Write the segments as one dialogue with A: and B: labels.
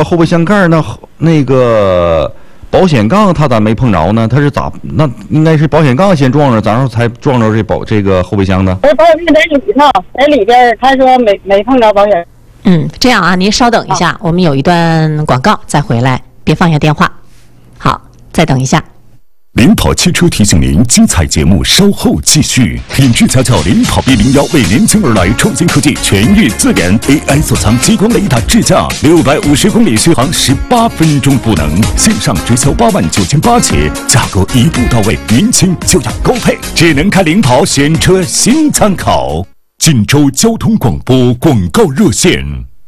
A: 后备箱盖那个保险杠它咋没碰着呢？它是咋？那应该是保险杠先撞着，然后才撞着这个后备箱的。
B: 保险杠在里头，在里边，他说没碰着保险。
C: 这样啊，您稍等一下，我们有一段广告再回来，别放下电话。好，再等一下。
D: 领跑汽车提醒您，精彩节目稍后继续。品质家轿领跑101为年轻而来，创新科技全域自研 AI 锁藏激光雷达智驾，650公里续航18分钟不能，线上直销89800起，价格一步到位，年轻就要高配，智能开领跑选车新参考。锦州交通广播广告热线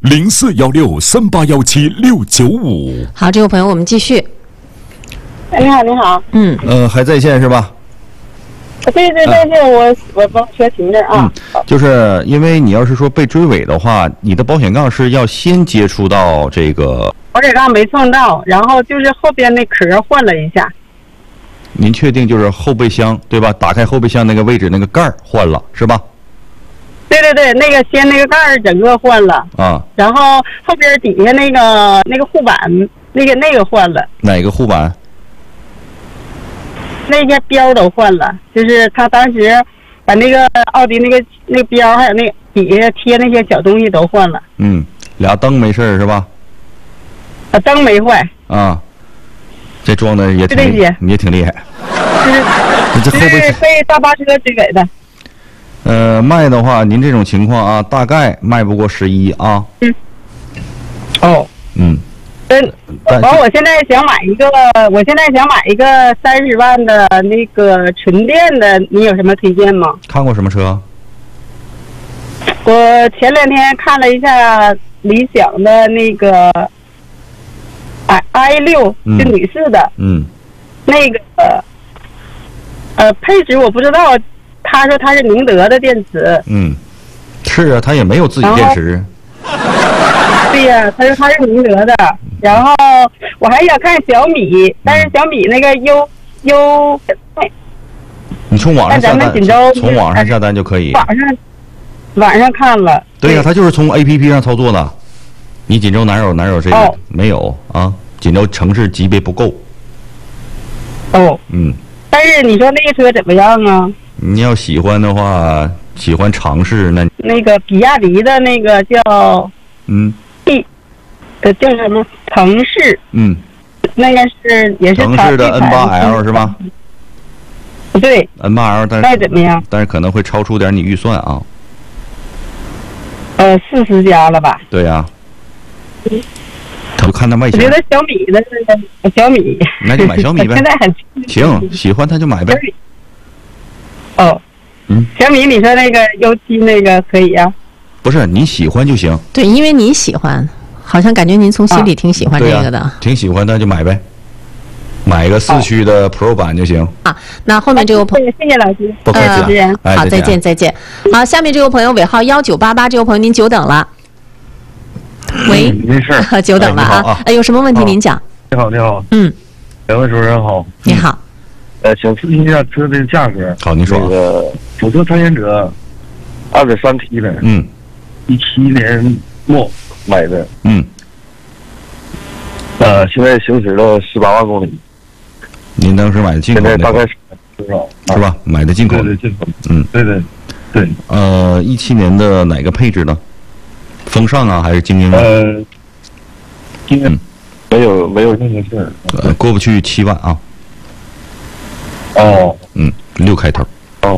D: 0416381765。
C: 好，这位朋友，我们继续。
B: 你好，你好。
A: 还在线是吧？
B: 对，在线，我帮车停这儿啊。
A: 就是因为你要是说被追尾的话，你的保险杠是要先接触到这个。
B: 保险杠没撞到，然后就是后边那壳换了一下。
A: 您确定就是后备箱对吧？打开后备箱那个位置那个盖儿换了是吧？
B: 对，那个先那个盖儿整个换了
A: 啊，然
B: 后后边底下那个护板那个换了。
A: 哪个护板？
B: 那些标都换了，就是他当时把那个奥迪那个标还有那底下贴那些小东西都换了。
A: 俩灯没事是吧？
B: 灯没坏。
A: 啊，这装的也挺厉害。这后备
B: 被大巴车追尾的。
A: 卖的话，您这种情况啊，大概卖不过11啊。
B: 完，我现在想买一个30万的那个纯电的，你有什么推荐吗？
A: 看过什么车？
B: 我前2天看了一下理想的那个i6，是女士的。那个配置我不知道，他说他是宁德的电池。
A: 是啊，他也没有自己电池。
B: 对呀，他说他是宁德的。然后我还想看小米，但是小米那个优，
A: 你从网上下单，从网上下单就可以。
B: 网上看了。
A: 对呀，他就是从 APP 上操作的。你锦州哪有这个？没有啊，锦州城市级别不够。
B: 但是你说那个车怎么样啊？
A: 你要喜欢的话，喜欢尝试
B: 那个比亚迪的那个叫叫什么？腾势。那个也是
A: 腾势的 N8L 是吧？
B: 对。
A: N8L， 但
B: 是怎么样？
A: 但是可能会超出点你预算啊。
B: 40加了吧？
A: 对呀。就看它外形。
B: 我觉得小米的小米。
A: 那就买小米呗。
B: 现在很
A: 行，喜欢它就买呗。
B: 小米，你说那个U7那个可以啊？
A: 不是，你喜欢就行。
C: 对，因为你喜欢，好像感觉您从心里挺喜欢这个的。
A: 挺喜欢，那就买呗，买个4驱的 Pro 版就行。
C: 那后面这位朋友，
B: 谢谢老师，
A: 不客气。
C: 好，再见。好，下面这位朋友尾号1988，这位朋友您久等了。喂，
E: 没事，
C: 久等了啊。有什么问题您讲。
E: 你好。两位主持人好。
C: 你好。
E: 想咨询一下车的价格。
A: 好，您说。
E: 那个福特探险者2.3T 的，17年末买的。现在行驶了18万公里。
A: 您当时买的进口的？
E: 现在大概是多少？
A: 是吧？买的进口的。
E: 对，进口。对。
A: 17年的哪个配置呢？风尚啊，还是精英啊？
E: 精英。没有任何事。
A: 过不去7万啊。6开头。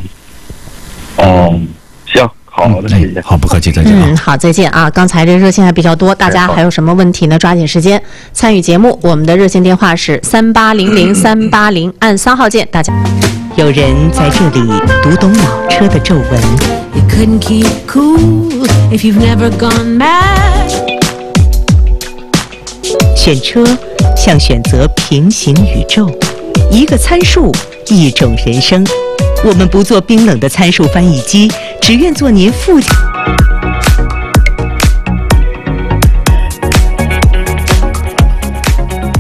E: 行，好的，谢谢。
A: 好，不客气，再见。
C: 好，再见啊！刚才这热线还比较多，大家还有什么问题呢？抓紧时间参与节目。我们的热线电话是3800-380，按3号键。大家，
F: 有人在这里读懂老车的皱纹。You couldn't keep cool if you've never gone mad。选车像选择平行宇宙，一个参数，一种人生。我们不做冰冷的参数翻译机，只愿做您父亲。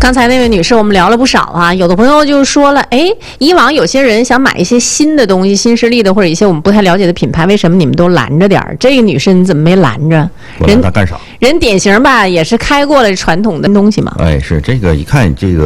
C: 刚才那位女士，我们聊了不少啊。有的朋友就说了，哎，以往有些人想买一些新的东西，新势力的或者一些我们不太了解的品牌，为什么你们都拦着点儿？这个女士你怎么没拦着？
A: 我拦她干啥？
C: 人典型吧，也是开过了传统的东西嘛。
A: 哎，是这个，一看这个。